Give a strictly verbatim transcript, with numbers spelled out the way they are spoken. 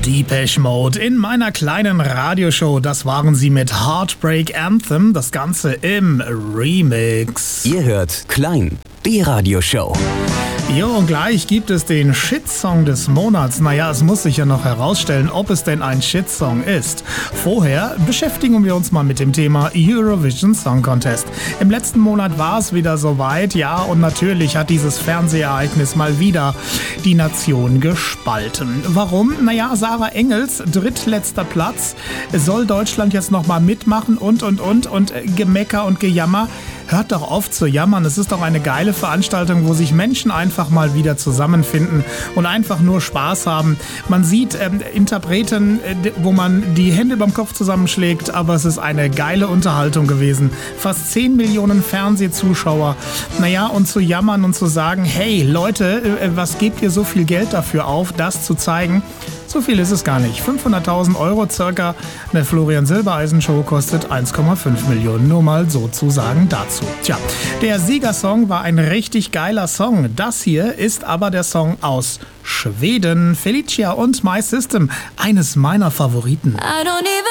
Depeche Mode in meiner kleinen Radioshow. Das waren sie mit Heartbreak Anthem, das Ganze im Remix. Ihr hört Klein, die Radioshow. Jo, und gleich gibt es den Shitsong des Monats. Naja, es muss sich ja noch herausstellen, ob es denn ein Shitsong ist. Vorher beschäftigen wir uns mal mit dem Thema Eurovision Song Contest. Im letzten Monat war es wieder soweit, ja, und natürlich hat dieses Fernsehereignis mal wieder die Nation gespalten. Warum? Naja, Sarah Engels, drittletzter Platz, soll Deutschland jetzt nochmal mitmachen und, und, und, und Gemecker und Gejammer. Hört doch auf zu jammern, es ist doch eine geile Veranstaltung, wo sich Menschen einfach mal wieder zusammenfinden und einfach nur Spaß haben. Man sieht ähm, Interpreten, äh, wo man die Hände überm Kopf zusammenschlägt, aber es ist eine geile Unterhaltung gewesen. Fast zehn Millionen Fernsehzuschauer. Naja, und zu jammern und zu sagen, hey Leute, äh, was gebt ihr so viel Geld dafür auf, das zu zeigen? So viel ist es gar nicht. fünfhunderttausend Euro circa. Eine Florian Silbereisen-Show kostet eins Komma fünf Millionen. Nur mal sozusagen dazu. Tja, der Siegersong war ein richtig geiler Song. Das hier ist aber der Song aus Schweden. Felicia und My System. Eines meiner Favoriten. I don't even